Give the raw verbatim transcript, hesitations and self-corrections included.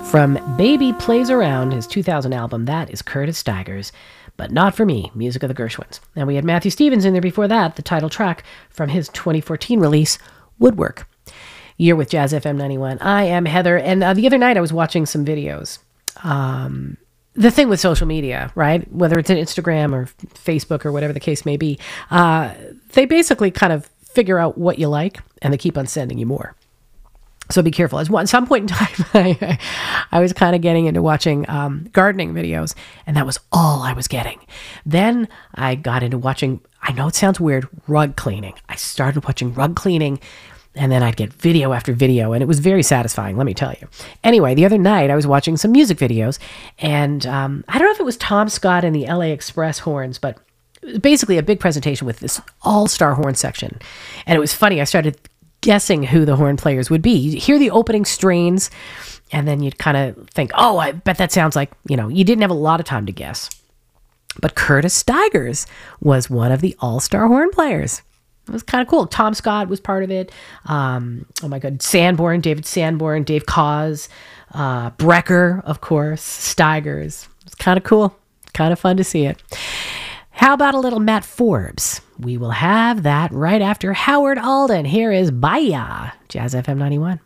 From Baby Plays Around, his two thousand album, that is Curtis Stigers. But Not For Me, music of the Gershwins. And we had Matthew Stevens in there before that, the title track from his twenty fourteen release, Woodwork. You're with Jazz F M ninety-one. I am Heather, and uh, the other night I was watching some videos. Um, the thing with social media, right? Whether it's an Instagram or Facebook or whatever the case may be, uh, they basically kind of figure out what you like, and they keep on sending you more. So be careful. At some point in time, I, I was kind of getting into watching um, gardening videos, and that was all I was getting. Then I got into watching, I know it sounds weird, rug cleaning. I started watching rug cleaning, and then I'd get video after video, and it was very satisfying, let me tell you. Anyway, the other night, I was watching some music videos, and um, I don't know if it was Tom Scott and the L A Express horns, but it was basically a big presentation with this all-star horn section. And it was funny, I started guessing who the horn players would be. You hear the opening strains, and then you'd kind of think, oh, I bet that sounds like, you know, you didn't have a lot of time to guess. But Curtis Stigers was one of the all-star horn players. It was kind of cool. Tom Scott was part of it. Um, oh my God, Sanborn, David Sanborn, Dave Koz, uh, Brecker, of course, Stigers. It was kind of cool, kind of fun to see it. How about a little Matt Forbes? We will have that right after Howard Alden. Here is Baya, Jazz F M ninety-one.